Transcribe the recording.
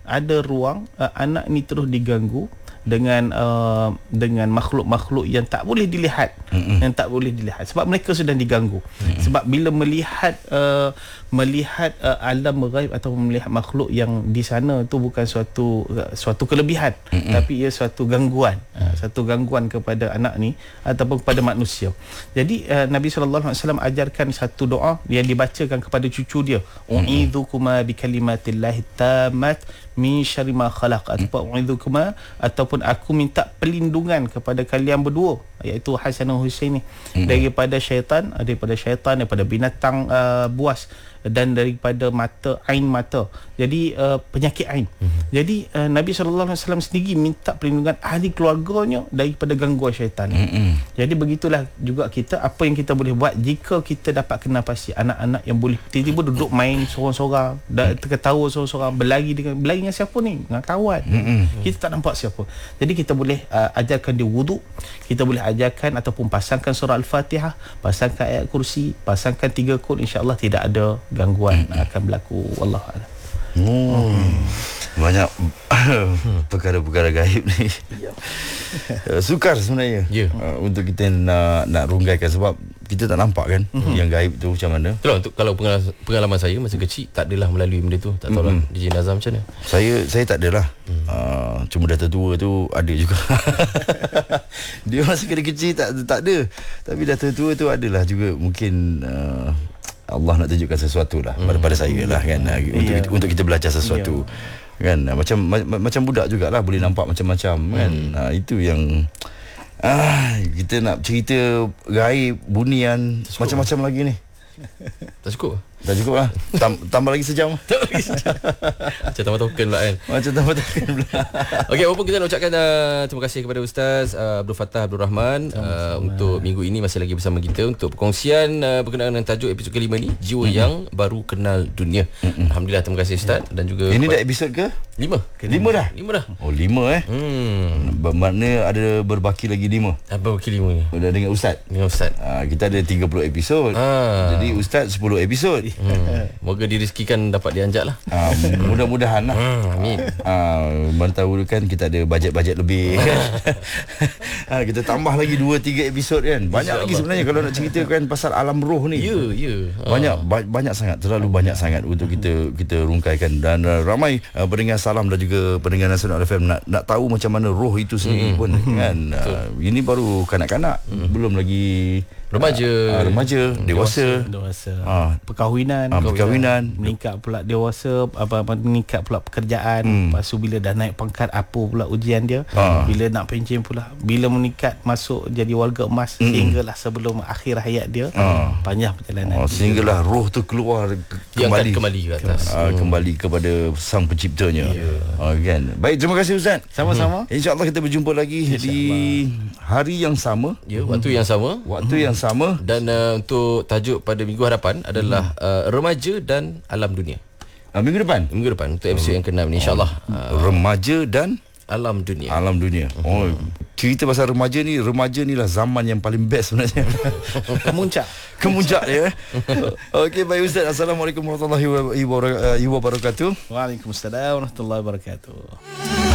ada ruang anak ni terus diganggu dengan makhluk-makhluk yang tak boleh dilihat, yang tak boleh dilihat, sebab mereka sedang diganggu. Sebab bila melihat alam ghaib atau melihat makhluk yang di sana tu bukan suatu kelebihan, tapi ia suatu gangguan, satu gangguan kepada anak ni ataupun kepada manusia. Jadi Nabi SAW ajarkan satu doa yang dibacakan kepada cucu dia, u'idzukuma bikalimatillahi tammat min syarri ma khalaq, ataupun aku minta perlindungan kepada kalian berdua, iaitu Hasan dan Husain ni, daripada syaitan, daripada binatang buas, dan daripada ain mata. Jadi penyakit ain. Jadi Nabi SAW sendiri minta perlindungan ahli keluarganya daripada gangguan syaitan. Jadi begitulah juga kita, apa yang kita boleh buat jika kita dapat kenal pasti anak-anak yang boleh tiba-tiba duduk main sorang-sorang, terketawa sorang-sorang, berlari dengan siapa ni? Dengan kawan. Kita tak nampak siapa. Jadi kita boleh ajarkan dia wuduk, kita boleh ajarkan ataupun pasangkan surah Al-Fatihah, pasangkan ayat kursi, pasangkan 3 kul, insya-Allah tidak ada gangguan akan berlaku. Wallahu a'lam. Banyak perkara-perkara gaib ni. Sukar sebenarnya untuk kita nak runggaikan, sebab kita tak nampak kan yang gaib tu macam mana. Itulah, untuk kalau pengalaman saya masa kecil tak adalah melalui benda tu. Tak tahulah DJ Nazam macam mana. Saya tak adalah. Cuma dah tertua tu ada juga. Dia masa kecil tak ada. Tapi dah tertua tu adalah juga. Mungkin Allah nak tunjukkan sesuatu lah pada saya lah kan, untuk kita belajar sesuatu kan, macam budak jugalah, boleh nampak macam-macam kan. Itu yang kita nak cerita gaib, bunian, macam-macam lagi ni. Tak cukup? Dah cukup lah. Tambah lagi sejam. Macam tambah token pula kan. Macam tambah token pula. Okey, walaupun kita nak ucapkan terima kasih kepada Ustaz Abdul Fattah Abdul Rahman untuk minggu ini masih lagi bersama kita untuk perkongsian berkenaan dengan tajuk episod kelima ni, Jiwa yang Baru Kenal Dunia. Alhamdulillah, terima kasih Ustaz. Dan juga ini dah episod ke? 5 dah. Oh, 5 bermakna ada berbaki lagi 5. Berbaki 5 ni dengan Ustaz. Kita ada 30 episod. Jadi Ustaz 10 episod. Moga dirizkikan dapat dianjak lah. Mudah-mudahan lah. Amin. Mana tahu kan kita ada bajet-bajet lebih kan. Kita tambah lagi 2-3 episod kan. Banyak lagi sebenarnya kalau nak ceritakan pasal alam roh ni. Banyak sangat, terlalu banyak sangat untuk kita rungkaikan. Dan ramai pendengar Salam dan juga pendengar Nasional FM nak tahu macam mana roh itu sendiri pun kan. Ini baru kanak-kanak, belum lagi remaja, dewasa. Perkahwinan, meningkat pula dewasa, meningkat pula pekerjaan. Lepas tu bila dah naik pangkat, apa pula ujian dia, bila nak pencen pula, bila meningkat masuk jadi warga emas, sehinggalah sebelum akhir hayat dia. Panjang perjalanan, sehinggalah roh tu keluar kembali ke atas, kembali kepada sang penciptanya. Kan. Baik, terima kasih Ustaz. Sama-sama. InsyaAllah kita berjumpa lagi di hari yang sama, waktu yang sama. Dan untuk tajuk pada minggu hadapan adalah remaja dan alam dunia. Minggu depan untuk episod yang ke-6 ni, insyaAllah. Remaja dan alam dunia. Cerita pasal remaja ni lah zaman yang paling best sebenarnya. Kemuncak ya. Okey, baik Ustaz. Assalamualaikum warahmatullahi wabarakatuh. Waalaikumsalam warahmatullahi wabarakatuh.